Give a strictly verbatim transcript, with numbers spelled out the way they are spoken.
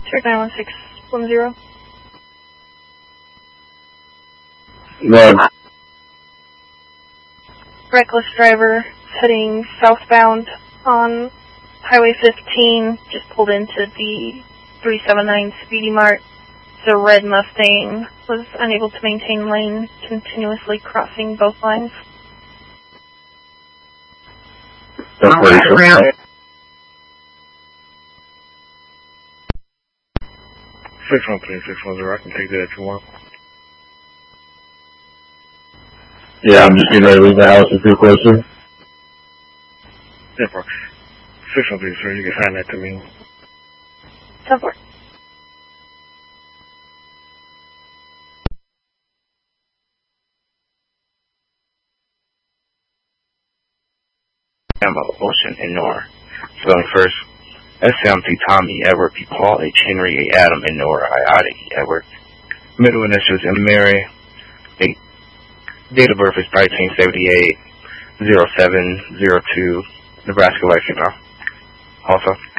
Check nine one six one zero. Run. Reckless driver heading southbound on Highway fifteen, just pulled into the three seven nine Speedy Mart. The red Mustang was unable to maintain lane, continuously crossing both lines. Separation. six one three, six one zero, I can take that if you want. Yeah, I'm just getting ready to leave the house if you're closer. Yeah, bro. six one three, sir, you can sign that to me. ten four. Ammo, Ocean, and Nora. Spelling first, S M T Tommy, Edward P. Paul, H. Henry, A. Adam, and Nora, I. Ida, E. Edward. Middle initials, M. Mary. Date, date of birth is nineteen seventy-eight, oh seven oh two, Nebraska life, you know. Also,